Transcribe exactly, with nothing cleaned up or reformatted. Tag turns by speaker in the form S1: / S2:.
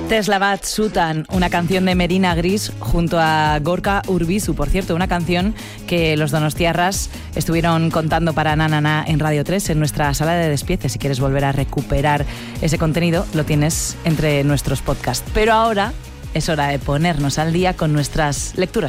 S1: Tesla Bat Sutan, una canción de Medina Gris junto a Gorka Urbizu, por cierto, una canción que los donostiarras estuvieron contando para Na Na Na en Radio tres, en nuestra sala de despiece. Si quieres volver a recuperar ese contenido, lo tienes entre nuestros podcasts. Pero ahora es hora de ponernos al día con nuestras lecturas